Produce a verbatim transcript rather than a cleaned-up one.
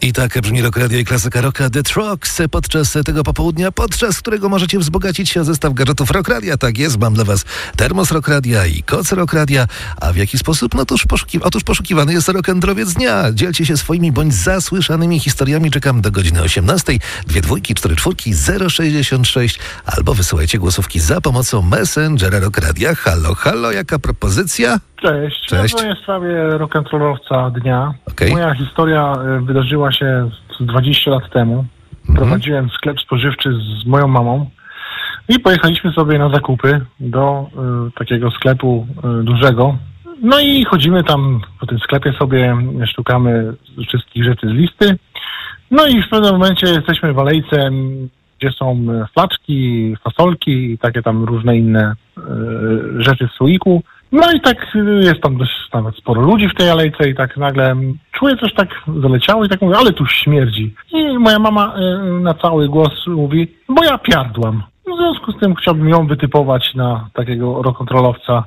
I tak brzmi Rock Radio i klasyka rocka The Trucks podczas tego popołudnia, podczas którego możecie wzbogacić się o zestaw gadżetów Rock Radia. Tak jest, mam dla was termos Rock Radia i koc Rock Radia. A w jaki sposób? No toż poszuki- otóż poszukiwany jest rock'n'drowiec dnia. Dzielcie się swoimi bądź zasłyszanymi historiami. Czekam do godziny osiemnastej. Dwie dwójki, cztery czwórki, zero sześćdziesiąt sześć. Albo wysyłajcie głosówki za pomocą Messengera Rock Radia. Halo, halo, jaka propozycja? Cześć, Cześć. ja dzwonię w sprawie rock'n'rollowca dnia. Okej. Moja historia y, wydarzyła się z dwadzieścia lat temu. Mhm. Prowadziłem sklep spożywczy z moją mamą i pojechaliśmy sobie na zakupy do y, takiego sklepu y, dużego. No i chodzimy tam po tym sklepie sobie, szukamy wszystkich rzeczy z listy. No i w pewnym momencie jesteśmy w alejce, gdzie są flaczki, fasolki i takie tam różne inne y, rzeczy w słoiku. No i tak jest tam dość nawet sporo ludzi w tej alejce i tak nagle czuję coś tak zaleciało i tak mówię, ale tu śmierdzi. I moja mama y, na cały głos mówi, bo ja piardłam. W związku z tym chciałbym ją wytypować na takiego rock'n'rollowca.